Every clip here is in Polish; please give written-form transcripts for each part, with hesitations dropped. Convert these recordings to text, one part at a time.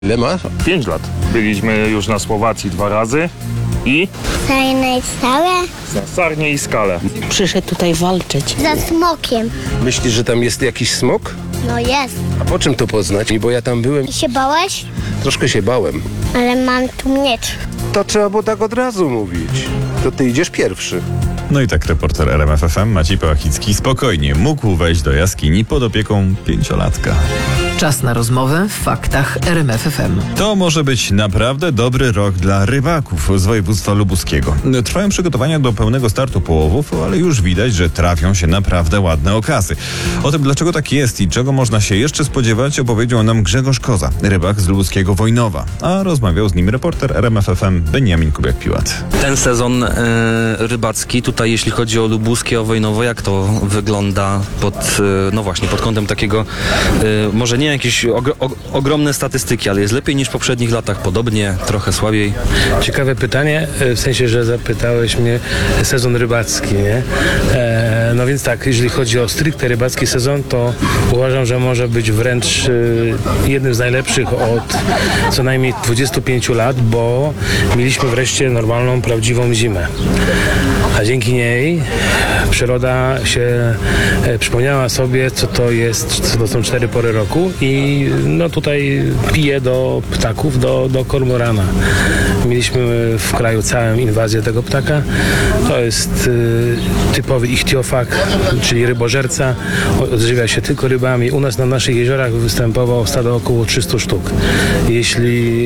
Ile ma? 5 lat. Byliśmy już na Słowacji 2 razy i Fajnej skale? na Sarnie i Skale. Przyszedł tutaj walczyć. Za smokiem. Myślisz, że tam jest jakiś smok? No jest. A po czym to poznać? Bo ja tam byłem, I się bałeś? troszkę się bałem. Ale mam tu miecz. To trzeba było tak od razu mówić. To ty idziesz pierwszy. No i tak reporter RMFFM Maciej Pałachicki spokojnie mógł wejść do jaskini pod opieką 5-latka. Czas na rozmowę w faktach RMFFM. To może być naprawdę dobry rok dla rybaków z województwa lubuskiego. Trwają przygotowania do pełnego startu połowów, ale już widać, że trafią się naprawdę ładne okazy. O tym, dlaczego tak jest i czego można się jeszcze spodziewać, opowiedział nam Grzegorz Koza, rybak z lubuskiego Wojnowa. A rozmawiał z nim reporter RMFFM Beniamin Kubiak-Piłat. Ten sezon rybacki, tutaj jeśli chodzi o lubuskie, o Wojnowo, jak to wygląda pod kątem takiego, może nie jakieś ogromne statystyki, ale jest lepiej niż w poprzednich latach, podobnie, trochę słabiej. Ciekawe pytanie, w sensie, że zapytałeś mnie sezon rybacki, nie? No więc tak, jeżeli chodzi o stricte rybacki sezon, to uważam, że może być wręcz jednym z najlepszych od co najmniej 25 lat, bo mieliśmy wreszcie normalną, prawdziwą zimę. A dzięki niej przyroda się przypomniała sobie, co to są 4 pory roku i no tutaj pije do ptaków, do kormorana. Mieliśmy w kraju całą inwazję tego ptaka. To jest typowy ichtiofag, czyli rybożerca. Odżywia się tylko rybami. U nas na naszych jeziorach występowało stado około 300 sztuk. Jeśli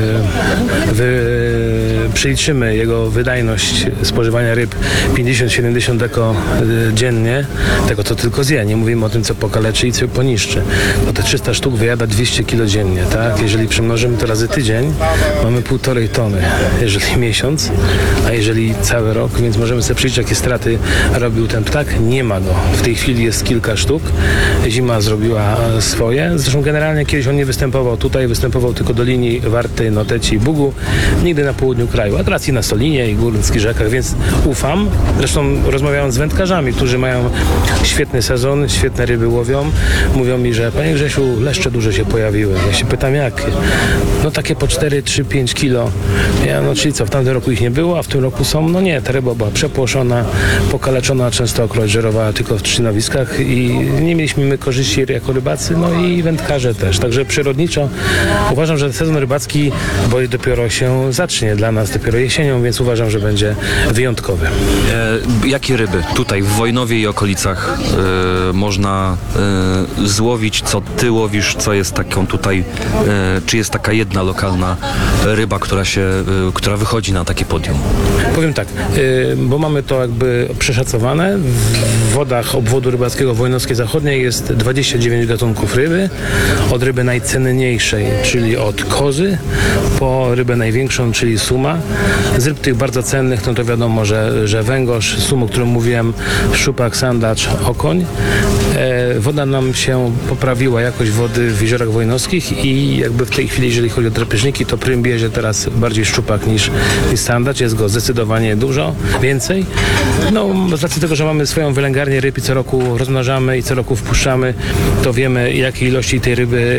przeliczymy jego wydajność spożywania ryb 50-70 deko dziennie, tego co tylko zje, nie mówimy o tym co pokaleczy i co poniszczy, no te 300 sztuk wyjada 200 kg dziennie, tak? Jeżeli przemnożymy to razy tydzień, mamy 1,5 tony, jeżeli miesiąc, a jeżeli cały rok, więc możemy sobie przyjrzeć jakie straty robił ten ptak. Nie ma go. W tej chwili jest kilka sztuk. Zima zrobiła swoje. Zresztą generalnie kiedyś on nie występował tutaj, występował tylko do linii Warty, Noteci i Bugu, nigdy na południu kraju, a teraz i na Solinie i Górskich Rzekach, więc ufam. Zresztą rozmawiałem z wędkarzami, którzy mają świetny sezon, świetne ryby łowią. Mówią mi, że panie Grzesiu, leszcze duże się pojawiły. Ja się pytam jakie? No takie po 4, 3, 5 kilo. Ja, no czyli co, w tamtym roku ich nie było, a w tym roku są? No nie, ta ryba była przepłoszona, pokaleczona, częstokroć żerowała tylko w trzcinowiskach i nie mieliśmy my korzyści jako rybacy, no i wędkarze też. Także przyrodniczo uważam, że sezon rybacki, bo dopiero się zacznie dla nas, dopiero jesienią, więc uważam, że będzie wyjątkowy. Jakie ryby tutaj w Wojnowie i okolicach można złowić, co ty łowisz, co jest taką tutaj, czy jest taka jedna lokalna ryba, która wychodzi na takie podium? Powiem tak, bo mamy to jakby przeszacowane. W wodach obwodu rybackiego Wojnowskiej Zachodniej jest 29 gatunków ryby. Od ryby najcenniejszej, czyli od kozy, po rybę największą, czyli suma. Z ryb tych bardzo cennych, no to wiadomo, że węgorz, sum, o którym mówiłem, szczupak, sandacz, okoń. Woda nam się poprawiła, jakość wody w jeziorach wojnowskich i jakby w tej chwili, jeżeli chodzi o drapieżniki, to prym bierze teraz bardziej szczupak niż sandacz. Jest go zdecydowanie dużo więcej. No, z racji tego, że mamy swoją wylęgarnię ryb i co roku rozmnażamy i co roku wpuszczamy, to wiemy, jakie ilości tej ryby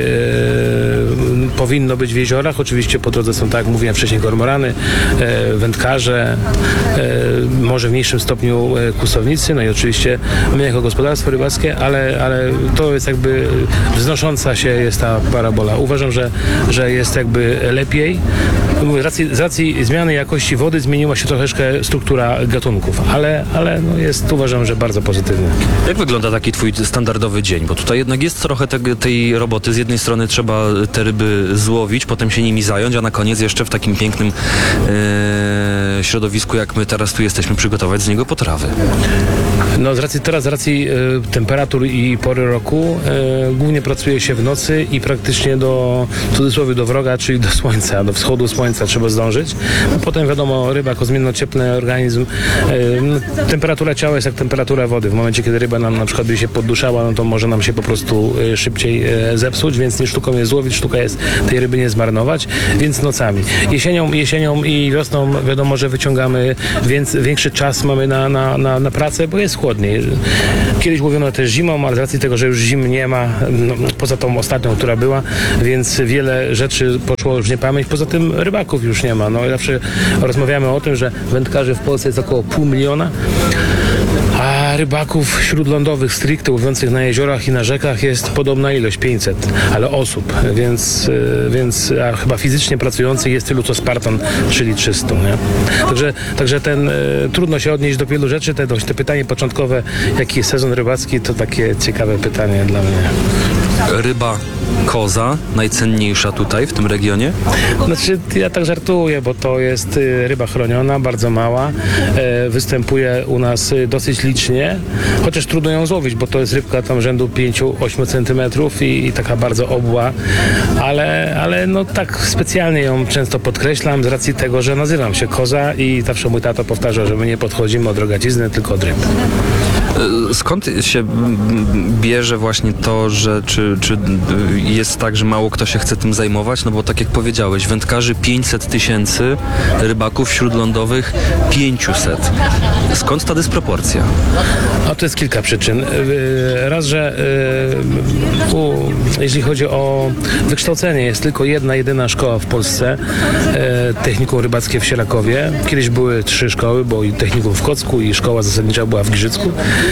powinno być w jeziorach. Oczywiście po drodze są, tak jak mówiłem wcześniej, kormorany, wędkarze, może w mniejszym stopniu kłusownicy, no i oczywiście my jako gospodarstwo rybackie, ale to jest jakby wznosząca się jest ta parabola. Uważam, że jest jakby lepiej. Z racji zmiany jakości wody zmieniła się troszeczkę struktura gatunków, ale no jest, uważam, że bardzo pozytywnie. Jak wygląda taki twój standardowy dzień? Bo tutaj jednak jest trochę tej roboty. Z jednej strony trzeba te ryby złowić, potem się nimi zająć, a na koniec jeszcze w takim pięknym środowisku, jak my teraz tu jesteśmy, przygotować z niego potrawy. No z racji temperatur i pory roku głównie pracuje się w nocy i praktycznie w cudzysłowie do wroga, czyli do słońca, do wschodu słońca trzeba zdążyć. Potem wiadomo, rybak o zmiennocieplny organizm, temperatura ciała jest jak temperatura wody. W momencie, kiedy ryba nam na przykład by się podduszała, no to może nam się po prostu szybciej zepsuć, więc nie sztuką jest złowić, sztuka jest tej ryby nie zmarnować, więc nocami. Jesienią i wiosną wiadomo, że wyciągamy, więc większy czas mamy na pracę, bo jest chłodniej. Kiedyś łowiono też zimą, ale z racji tego, że już zim nie ma, poza tą ostatnią, która była, więc wiele rzeczy poszło już w niepamięć. Poza tym rybaków już nie ma. No i zawsze rozmawiamy o tym, że wędkarzy w Polsce jest około 500 000, a rybaków śródlądowych stricte łowiących na jeziorach i na rzekach jest podobna ilość, 500, ale osób, więc a chyba fizycznie pracujących jest tylu co Spartan, czyli 300, nie? Także trudno się odnieść do wielu rzeczy. Te pytanie początkowe, jaki jest sezon rybacki, to takie ciekawe pytanie dla mnie. Ryba koza, najcenniejsza tutaj w tym regionie? Znaczy, ja tak żartuję, bo to jest ryba chroniona, bardzo mała, występuje u nas dosyć licznie, chociaż trudno ją złowić, bo to jest rybka tam rzędu 5-8 centymetrów i taka bardzo obła, ale no tak specjalnie ją często podkreślam z racji tego, że nazywam się Koza i zawsze mój tato powtarza, że my nie podchodzimy od rogacizny, tylko od ryb. Skąd się bierze właśnie to, że czy jest tak, że mało kto się chce tym zajmować? No bo tak jak powiedziałeś, wędkarzy 500 000, rybaków śródlądowych 500. Skąd ta dysproporcja? No to jest kilka przyczyn. Raz, że jeśli chodzi o wykształcenie, jest tylko jedyna szkoła w Polsce, technikum rybackie w Sierakowie. Kiedyś były 3 szkoły, bo i technikum w Kocku i szkoła zasadnicza była w Giżycku.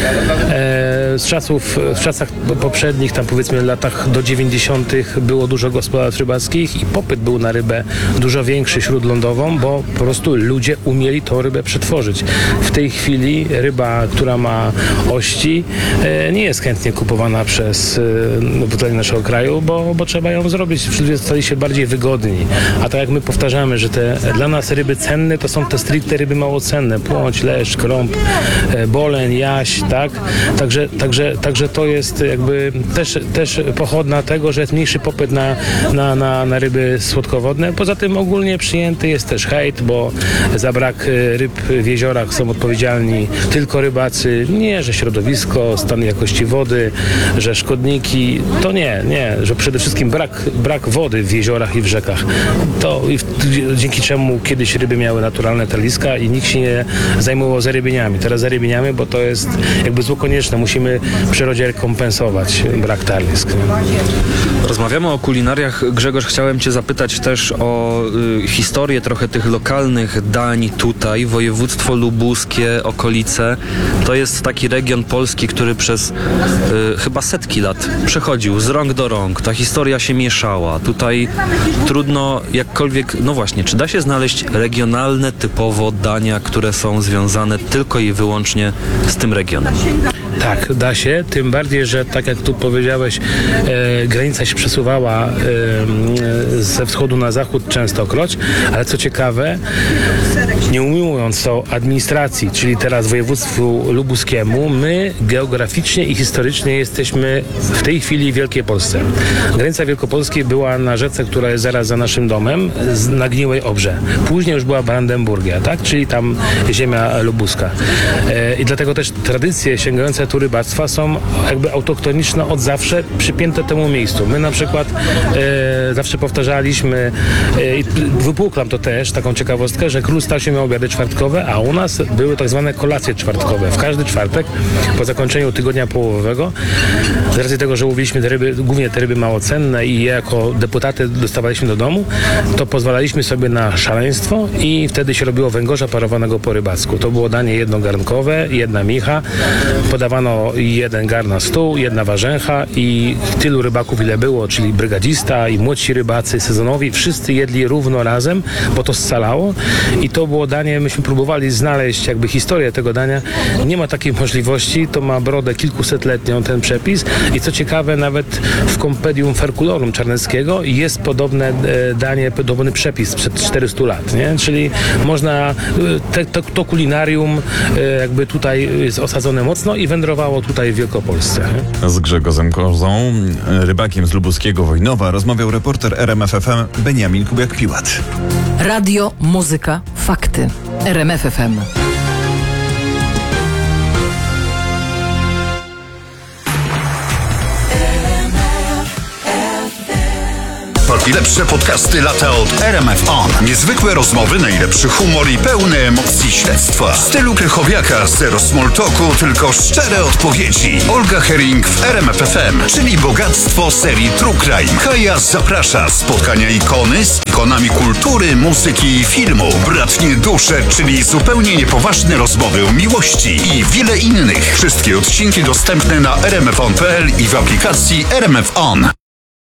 W czasach poprzednich, tam powiedzmy latach do 90. było dużo gospodarstw rybackich i popyt był na rybę dużo większy śródlądową, bo po prostu ludzie umieli tą rybę przetworzyć. W tej chwili ryba, która ma ości, nie jest chętnie kupowana przez obywateli naszego kraju, bo trzeba ją zrobić, ludzie stali się bardziej wygodni. A tak jak my powtarzamy, że te dla nas ryby cenne to są te stricte ryby mało cenne. Płoć, leszcz, krąb, boleń, jaś, tak? Także to jest jakby też pochodna tego, że jest mniejszy popyt na ryby słodkowodne. Poza tym ogólnie przyjęty jest też hejt, bo za brak ryb w jeziorach są odpowiedzialni tylko rybacy. Nie, że środowisko, stan jakości wody, że szkodniki. To nie, że przede wszystkim brak wody w jeziorach i w rzekach. Dzięki czemu kiedyś ryby miały naturalne taliska i nikt się nie zajmował zarybieniami. Teraz zarybieniamy, bo to jest jakby zło konieczne. Musimy przyrodzie rekompensować brak talisk. Rozmawiamy o kulinariach. Grzegorz, chciałem Cię zapytać też o historię trochę tych lokalnych dań tutaj. Województwo lubuskie, okolice. To jest taki region Polski, który przez chyba setki lat przechodził z rąk do rąk. Ta historia się mieszała. Tutaj trudno jakkolwiek... No właśnie, czy da się znaleźć regionalne typowo dania, które są związane tylko i wyłącznie z tym regionem? Tak, da się, tym bardziej, że tak jak tu powiedziałeś, granica się przesuwała ze wschodu na zachód częstokroć, ale co ciekawe, nie ujmując to administracji, czyli teraz województwu lubuskiemu, my geograficznie i historycznie jesteśmy w tej chwili w Wielkiej Polsce. Granica Wielkopolskiej była na rzece, która jest zaraz za naszym domem, na Gniłej Obrze. Później już była Brandenburgia, tak? Czyli tam ziemia lubuska. I dlatego też tradycje sięgające tu rybactwa są jakby autochtoniczne od zawsze, przypięte temu miejscu. My na przykład zawsze powtarzaliśmy i wypuklam to też, taką ciekawostkę, że król Stasiu miał obiady czwartkowe, a u nas były tak zwane kolacje czwartkowe. W każdy czwartek po zakończeniu tygodnia połowowego, z racji tego, że łowiliśmy te ryby, głównie te ryby mało cenne i je jako deputaty dostawaliśmy do domu, to pozwalaliśmy sobie na szaleństwo i wtedy się robiło węgorza parowanego po rybacku. To było danie jednogarnkowe, jedna micha, podawano jeden gar na stół, jedna warzęcha i tylu rybaków ile było, czyli brygadzista i młodsi rybacy sezonowi, wszyscy jedli równo razem, bo to scalało i to było danie, myśmy próbowali znaleźć jakby historię tego dania. Nie ma takiej możliwości, to ma brodę kilkusetletnią ten przepis i co ciekawe, nawet w Compendium Ferculorum Czarneckiego jest podobne danie, podobny przepis sprzed 400 lat, nie? Czyli można, to kulinarium jakby tutaj jest osadzone mocno i wędrowało tutaj w Wielkopolsce. Nie? Z Grzegorzem Kozą, rybakiem z lubuskiego Wojnowa, rozmawiał reporter RMF FM Beniamin Kubiak-Piłat. Radio, muzyka, fakty. RMF FM. Lepsze podcasty lata od RMF On. Niezwykłe rozmowy, najlepszy humor i pełne emocji śledztwa. W stylu Krychowiaka, zero small talku, tylko szczere odpowiedzi. Olga Herring w RMF FM, czyli bogactwo serii True Crime. Kaja zaprasza. Spotkania ikony z ikonami kultury, muzyki i filmu. Bratnie dusze, czyli zupełnie niepoważne rozmowy o miłości i wiele innych. Wszystkie odcinki dostępne na rmfon.pl i w aplikacji RMF On.